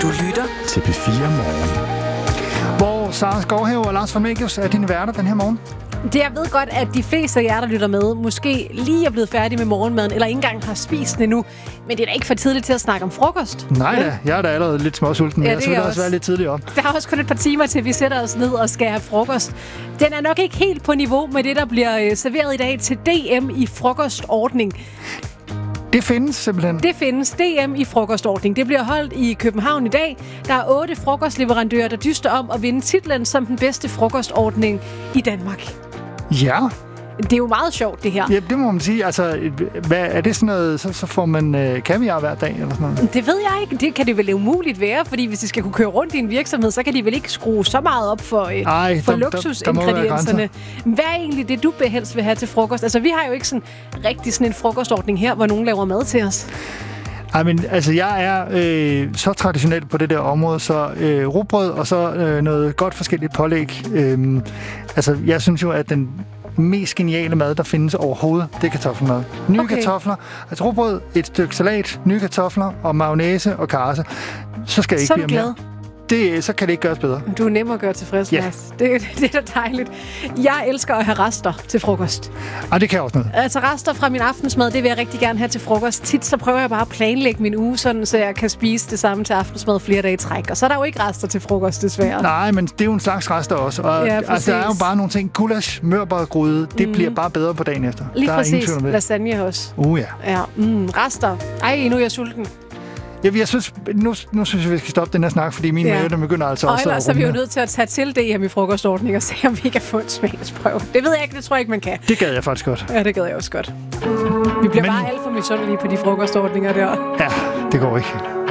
Du lytter til P4 Morgen. Hvor Sara Skovhave og Lars von Megius er dine værter den her morgen. Jeg ved godt, at de fleste af jer, der lytter med, måske lige er blevet færdige med morgenmaden, eller ikke engang har spist den endnu. Men det er da ikke for tidligt til at snakke om frokost. Nej da, jeg er da allerede lidt småsulten. Ja, Jeg skulle også være lidt tidligt op. Der er også kun et par timer til, vi sætter os ned og skal have frokost. Den er nok ikke helt på niveau med det, der bliver serveret i dag til DM i frokostordning. Det findes simpelthen. Det findes. DM i frokostordning. Det bliver holdt i København i dag. Der er 8 frokostleverandører, der dyster om at vinde titlen som den bedste frokostordning i Danmark. Ja. Det er jo meget sjovt, det her. Ja, det må man sige. Altså, hvad er det sådan noget, så får man kaviar hver dag eller sådan noget? Det ved jeg ikke. Det kan det vel umuligt være, fordi hvis de skal kunne køre rundt i en virksomhed, så kan de vel ikke skrue så meget op for luksusingredienserne. Hvad er egentlig det, du helst vil have til frokost? Altså, vi har jo ikke sådan en frokostordning her, hvor nogen laver mad til os. Ej, men altså, jeg er så traditionel på det der område, så rugbrød og så noget godt forskelligt pålæg. Altså, jeg synes jo, at den mest geniale mad, der findes overhovedet, det er kartoffelmad. Nye kartofler, altså rugbrød, et stykke salat, nye kartofler og mayonnaise og karse. Så skal jeg ikke blive mere. Så kan det ikke gøres bedre. Du er nem at gøre tilfreds, Lars. Det er da dejligt. Jeg elsker at have rester til frokost. Det kan jeg også noget. Altså rester fra min aftensmad, det vil jeg rigtig gerne have til frokost. Tit så prøver jeg bare at planlægge min uge, sådan, så jeg kan spise det samme til aftensmad flere dage i træk. Og så er der jo ikke rester til frokost, desværre. Nej, men det er jo en slags rester også. Og altså, der er jo bare nogle ting. Gulasch, mørbrædgryde, det bliver bare bedre på dagen efter. Lige der præcis. Lasagne også. Ja. Rester. Ej, nu er jeg sulten. Ja, jeg synes, nu synes jeg, vi skal stoppe den her snak, fordi mine mave, der begynder altså også at ellers er vi jo nødt til at tage til DM i frokostordning og se, om vi kan få en smagsprøve. Det ved jeg ikke, det tror jeg ikke, man kan. Det gad jeg faktisk godt. Ja, det gad jeg også godt. Vi bliver bare alt for misundelige på de frokostordninger der. Ja, det går ikke.